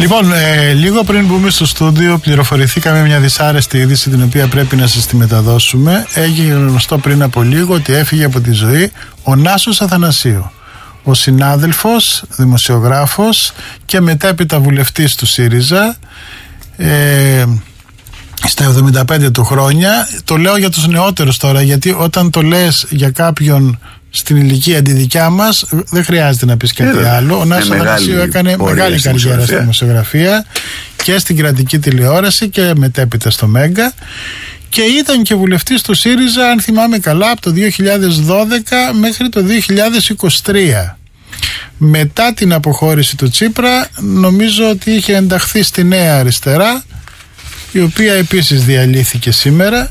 Λοιπόν, λίγο πριν μπούμε στο στούντιο, πληροφορηθήκαμε μια δυσάρεστη είδηση την οποία πρέπει να σας τη μεταδώσουμε. Έγινε γνωστό πριν από λίγο ότι έφυγε από τη ζωή ο Νάσος Αθανασίου, ο συνάδελφος, δημοσιογράφος και μετέπειτα βουλευτής του ΣΥΡΙΖΑ στα 75 του χρόνια. Το λέω για τους νεότερους τώρα, γιατί όταν το λες για κάποιον στην ηλικία τη δικιά μας δεν χρειάζεται να πεις κάτι άλλο. Ο Νάσος Αθανασίου έκανε μεγάλη καριέρα στη δημοσιογραφία και στην κρατική τηλεόραση και μετέπειτα στο Μέγκα, και ήταν και βουλευτής του ΣΥΡΙΖΑ, αν θυμάμαι καλά, από το 2012 μέχρι το 2023. Μετά την αποχώρηση του Τσίπρα νομίζω ότι είχε ενταχθεί στη Νέα Αριστερά, η οποία επίσης διαλύθηκε σήμερα.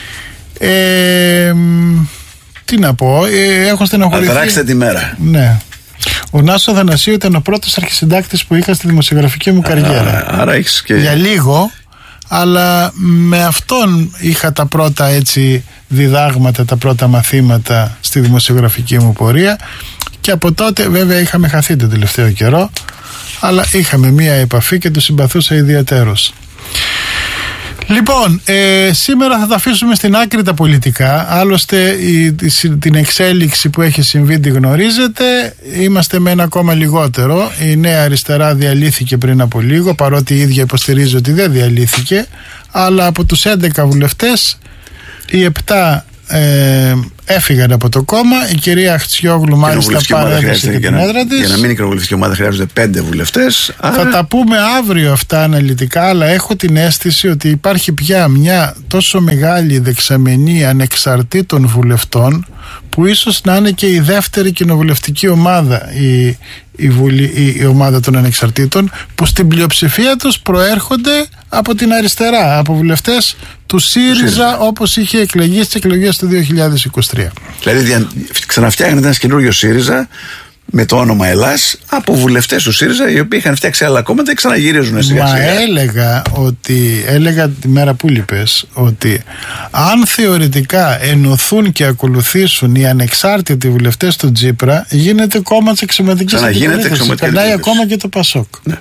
Τι να πω, έχω στενοχωρηθεί. Αδράξτε τη μέρα. Ναι. Ο Νάσος Αθανασίου ήταν ο πρώτος αρχισυντάκτης που είχα στη δημοσιογραφική μου καριέρα. Άρα έχεις και... Για λίγο, αλλά με αυτόν είχα τα πρώτα έτσι διδάγματα, τα πρώτα μαθήματα στη δημοσιογραφική μου πορεία, και από τότε βέβαια είχαμε χαθεί τον τελευταίο καιρό, αλλά είχαμε μία επαφή και του συμπαθούσα ιδιαίτερος. Λοιπόν, σήμερα θα τα αφήσουμε στην άκρη τα πολιτικά. Άλλωστε την εξέλιξη που έχει συμβεί τη γνωρίζετε. Είμαστε με ένα κόμμα λιγότερο. Η Νέα Αριστερά διαλύθηκε πριν από λίγο, παρότι η ίδια υποστηρίζει ότι δεν διαλύθηκε. Αλλά από τους 11 βουλευτές, οι 7 έφυγαν από το κόμμα. Η κυρία Χτσιόγλου μάλιστα παρέδωσε και την έδρα της. Για να μείνει κοινοβουλευτική ομάδα χρειάζονται 5 βουλευτές. Θα τα πούμε αύριο αυτά αναλυτικά, αλλά έχω την αίσθηση ότι υπάρχει πια μια τόσο μεγάλη δεξαμενή ανεξαρτήτων βουλευτών, που ίσως να είναι και η δεύτερη κοινοβουλευτική ομάδα, η ομάδα των ανεξαρτήτων, που στην πλειοψηφία τους προέρχονται από την αριστερά, από βουλευτές του ΣΥΡΙΖΑ, όπως είχε εκλεγεί στις εκλογές του 2023. Δηλαδή ξαναφτιάχνεται ένας καινούργιος ΣΥΡΙΖΑ με το όνομα Ελλάς από βουλευτές του ΣΥΡΙΖΑ, οι οποίοι είχαν φτιάξει άλλα κόμματα και ξαναγυρίζουν σιγά σιγά. Έλεγα τη μέρα που λείπες ότι αν θεωρητικά ενωθούν και ακολουθήσουν οι ανεξάρτητοι βουλευτές του Τσίπρα, γίνεται κόμμα της εξωματικής αντιπολίτευσης. Περνάει ακόμα και το ΠΑΣΟΚ. Ναι.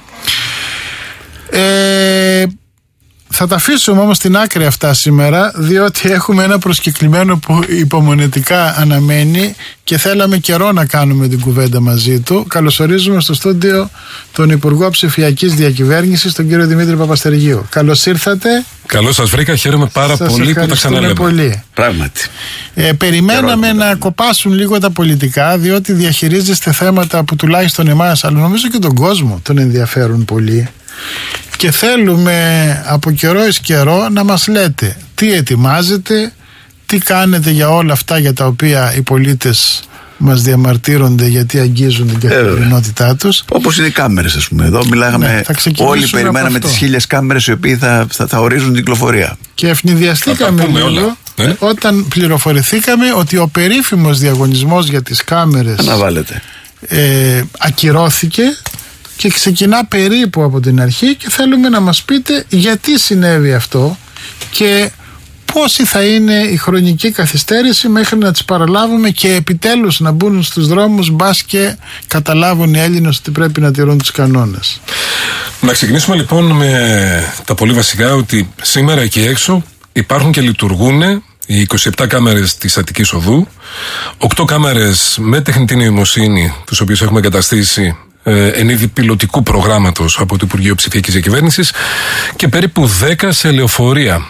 Θα τα αφήσουμε όμως στην άκρη αυτά σήμερα, διότι έχουμε ένα προσκεκλημένο που υπομονετικά αναμένει και θέλαμε καιρό να κάνουμε την κουβέντα μαζί του. Καλωσορίζουμε στο στούντιο τον Υπουργό Ψηφιακής Διακυβέρνησης, τον κύριο Δημήτρη Παπαστεργίου. Καλώς ήρθατε. Καλώς σας βρήκα, χαίρομαι πάρα πολύ που τα ξαναλέμε. Πολύ. Πράγματι. Περιμέναμε να κοπάσουν λίγο τα πολιτικά, διότι διαχειρίζεστε θέματα που τουλάχιστον εμάς, αλλά νομίζω και τον κόσμο τον ενδιαφέρουν πολύ. Και θέλουμε από καιρό εις καιρό να μας λέτε τι ετοιμάζετε, τι κάνετε για όλα αυτά για τα οποία οι πολίτες μας διαμαρτύρονται, γιατί αγγίζουν την καθημερινότητά τους. Όπως είναι οι κάμερες, ας πούμε. Εδώ μιλάγαμε, όλοι περιμέναμε τις 1000 κάμερες οι οποίοι θα ορίζουν την κυκλοφορία. Και ευνηδιαστήκαμε λίγο όταν πληροφορηθήκαμε ότι ο περίφημος διαγωνισμός για τις κάμερες ακυρώθηκε και ξεκινά περίπου από την αρχή, και θέλουμε να μας πείτε γιατί συνέβη αυτό και πόση θα είναι η χρονική καθυστέρηση μέχρι να τις παραλάβουμε και επιτέλους να μπουν στους δρόμους, μπας και καταλάβουν οι Έλληνες ότι πρέπει να τηρούν τους κανόνες. Να ξεκινήσουμε λοιπόν με τα πολύ βασικά, ότι σήμερα εκεί έξω υπάρχουν και λειτουργούν οι 27 κάμερες της Αττικής Οδού, 8 κάμερες με τεχνητή νοημοσύνη, τις οποίες έχουμε εγκαταστήσει εν είδη πιλωτικού προγράμματος από το Υπουργείο Ψηφιακής Διακυβέρνησης, και περίπου 10 σε λεωφορεία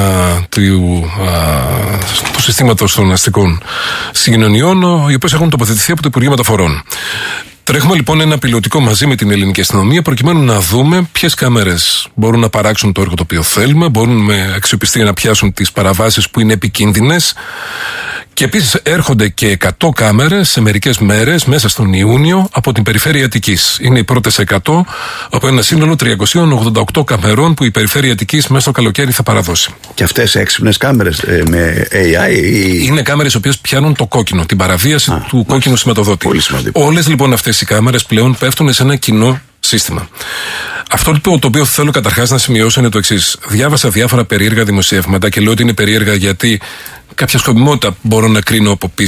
του συστήματος των αστικών συγκοινωνιών, οι οποίες έχουν τοποθετηθεί από το Υπουργείο Μεταφορών. Τρέχουμε λοιπόν ένα πιλωτικό μαζί με την ελληνική αστυνομία, προκειμένου να δούμε ποιες κάμερες μπορούν να παράξουν το έργο το οποίο θέλουμε, μπορούν με αξιοπιστία να πιάσουν τις παραβάσεις που είναι επικίνδυνες. Και επίσης έρχονται και 100 κάμερες σε μερικές μέρες μέσα στον Ιούνιο από την περιφέρεια Αττικής. Είναι οι πρώτες 100 από ένα σύνολο 388 καμερών που η περιφέρεια Αττικής μέσα στο καλοκαίρι θα παραδώσει. Και αυτές έξυπνες κάμερες με AI είναι κάμερες οι οποίες πιάνουν το κόκκινο, την παραβίαση του κόκκινου σηματοδότη. Όλες λοιπόν αυτές οι κάμερες πλέον πέφτουν σε ένα κοινό σύστημα. Αυτό το οποίο θέλω καταρχάς να σημειώσω είναι το εξής. Διάβασα διάφορα περίεργα δημοσιεύματα και λέω ότι είναι περίεργα γιατί κάποια σκοπιμότητα μπορώ να κρίνω από πίσω.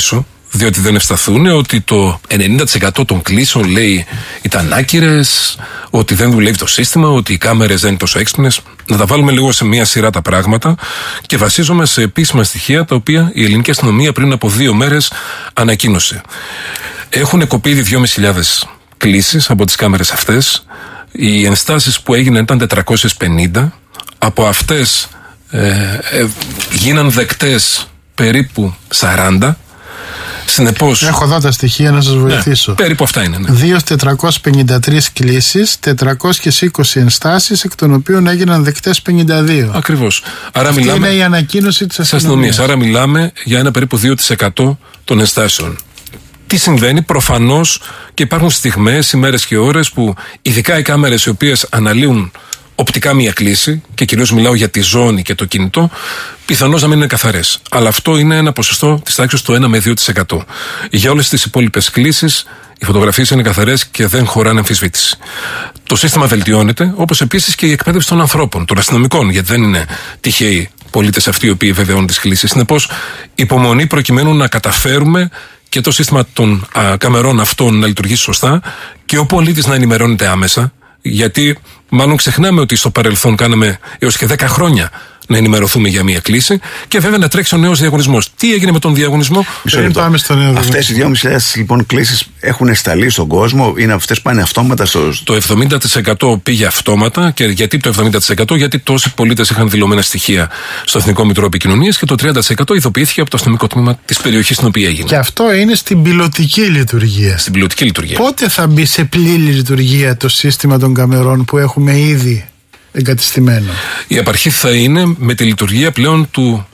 διότι δεν ευσταθούν, ότι το 90% των κλήσεων, λέει, ήταν άκυρες, ότι δεν δουλεύει το σύστημα, ότι οι κάμερες δεν είναι τόσο έξυπνες. Να τα βάλουμε λίγο σε μία σειρά τα πράγματα και βασίζομαι σε επίσημα στοιχεία τα οποία η ελληνική αστυνομία πριν από 2 μέρες ανακοίνωσε. Έχουν κοπεί ήδη 2.500 κλήσεις από τις κάμερες αυτές. Οι ενστάσεις που έγιναν ήταν 450. Από αυτές γίναν δεκτές περίπου 40. Συνεπώς, έχω εδώ τα στοιχεία να σας βοηθήσω. Περίπου αυτά είναι. 2.453 κλήσεις, 420 ενστάσεις, εκ των οποίων έγιναν δεκτές 52. Ακριβώς. Άρα αυτή είναι η ανακοίνωση της αστυνομίας. Άρα μιλάμε για ένα περίπου 2% των ενστάσεων. Τι συμβαίνει? Προφανώς και υπάρχουν στιγμές, ημέρες και ώρες που ειδικά οι κάμερες οι οποίες αναλύουν οπτικά μία κλήση, και κυρίως μιλάω για τη ζώνη και το κινητό, πιθανώς να μην είναι καθαρές. Αλλά αυτό είναι ένα ποσοστό της τάξης του 1 με 2%. Για όλες τις υπόλοιπες κλήσεις, οι φωτογραφίες είναι καθαρές και δεν χωράνε αμφισβήτηση. Το σύστημα βελτιώνεται, όπως επίσης και η εκπαίδευση των ανθρώπων, των αστυνομικών, γιατί δεν είναι τυχαίοι πολίτες αυτοί οι οποίοι βεβαιώνουν τις κλήσεις. Συνεπώς, υπομονή προκειμένου να καταφέρουμε και το σύστημα των καμερών αυτών να λειτουργήσει σωστά και ο πολίτης να ενημερώνεται άμεσα. Γιατί μάλλον ξεχνάμε ότι στο παρελθόν κάναμε έως και 10 χρόνια να ενημερωθούμε για μία κλήση και βέβαια να τρέξει ο νέος διαγωνισμός. Τι έγινε με τον διαγωνισμό? Αυτές οι 2.500 λοιπόν κλήσεις έχουν σταλεί στον κόσμο, είναι αυτές που πάνε αυτόματα Το 70% πήγε αυτόματα. Και γιατί το 70%? Γιατί τόσοι πολίτες είχαν δηλωμένα στοιχεία στο Εθνικό Μητρό Επικοινωνίας και το 30% ειδοποιήθηκε από το αστυνομικό τμήμα της περιοχής στην οποία έγινε. Και αυτό είναι στην πιλωτική λειτουργία. Στην πιλωτική λειτουργία. Πότε θα μπει σε πλήρη λειτουργία το σύστημα των καμερών που έχουμε ήδη εγκατεστημένο? Η απαρχή θα είναι με τη λειτουργία πλέον του